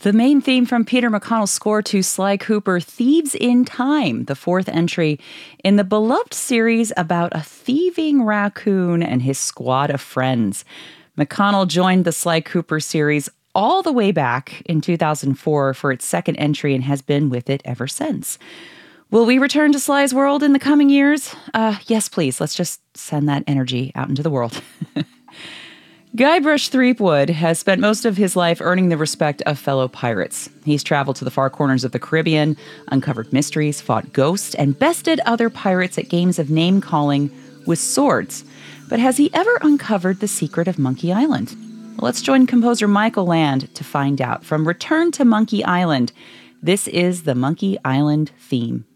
The main theme from Peter McConnell's score to Sly Cooper, Thieves in Time, the fourth entry in the beloved series about a thieving raccoon and his squad of friends. McConnell joined the Sly Cooper series all the way back in 2004 for its second entry and has been with it ever since. Will we return to Sly's world in the coming years? Yes, please. Let's just send that energy out into the world. Guybrush Threepwood has spent most of his life earning the respect of fellow pirates. He's traveled to the far corners of the Caribbean, uncovered mysteries, fought ghosts, and bested other pirates at games of name-calling with swords. But has he ever uncovered the secret of Monkey Island? Well, let's join composer Michael Land to find out. From Return to Monkey Island, this is the Monkey Island theme.